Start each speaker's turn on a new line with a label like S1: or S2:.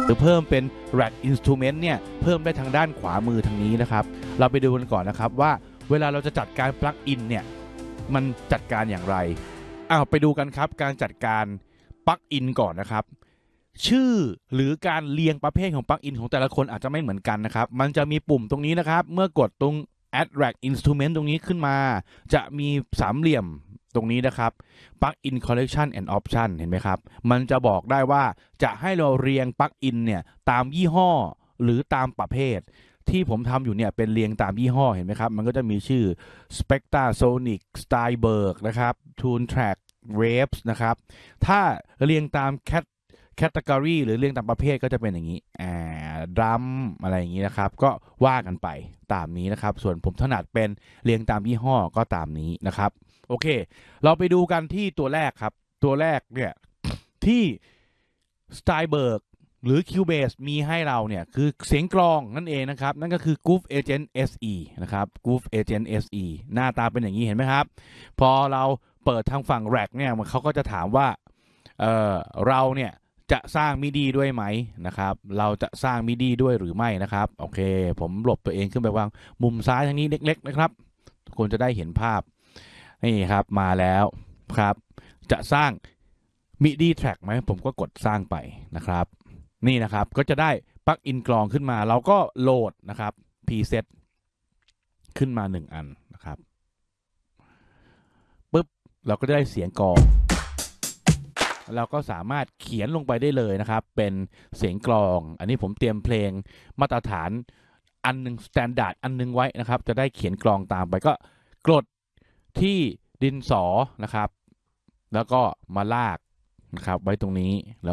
S1: หรือเพิ่มเป็น rack instrument เนี่ยเพิ่มได้ทางด้านขวามือทางนี้นะครับเราไปดูกันก่อนนะครับว่าเวลาเราจะจัดการ plug in เนี่ยมันจัดการอย่างไรไปดูกันครับการจัดการ plug in ก่อนนะครับชื่อหรือการเรียงประเภทของ plug in ของแต่ละคนอาจจะไม่เหมือนกันนะครับมันจะมีปุ่มตรงนี้นะครับเมื่อกดตรง add rack instrument ตรงนี้ขึ้นมาจะมีสามเหลี่ยมตรงนี้นะครับ plug-in collection and option เห็นไหมครับมันจะบอกได้ว่าจะให้เราเรียง plug-in เนี่ยตามยี่ห้อหรือตามประเภทที่ผมทำอยู่เนี่ยเป็นเรียงตามยี่ห้อเห็นไหมครับมันก็จะมีชื่อ Spectra Sonic Steinberg นะครับ Toontrack Waves นะครับถ้าเรียงตามcategory หรือเรียงตามประเภทก็จะเป็นอย่างนี้ดรัมอะไรอย่างนี้นะครับก็ว่ากันไปตามนี้นะครับส่วนผมถนัดเป็นเรียงตามยี่ห้อก็ตามนี้นะครับโอเคเราไปดูกันที่ตัวแรกครับตัวแรกเนี่ยที่ Steinberg หรือ Cubase มีให้เราเนี่ยคือเสียงกลองนั่นเองนะครับนั่นก็คือ Groove Agent SE นะครับ Groove Agent SE หน้าตาเป็นอย่างนี้เห็นไหมครับพอเราเปิดทางฝั่ง Rack เนี่ยเขาก็จะถามว่าเราเนี่ยจะสร้างมิดีด้วยไหมนะครับเราจะสร้างมิดีด้วยหรือไม่นะครับโอเคผมหลบตัวเองขึ้นไปวางมุมซ้ายทางนี้เล็กๆนะครับทุกคนจะได้เห็นภาพนี่ครับมาแล้วครับจะสร้างมิดีแทร็กไหมผมก็กดสร้างไปนะครับนี่นะครับก็จะได้ปลั๊กอินกลองขึ้นมาเราก็โหลดนะครับ preset ขึ้นมา1อันนะครับปึ๊บเราก็ได้เสียงกลองเราก็สามารถเขียนลงไปได้เลยนะครับเป็นเสียงกลองอันนี้ผมเตรียมเพลงมาตรฐานอันนึง standard อันนึงไว้นะครับจะได้เขียนกลองตามไปก็กดที่ดินสอนะครับแล้วก็มาลากนะครับไว้ตรงนี้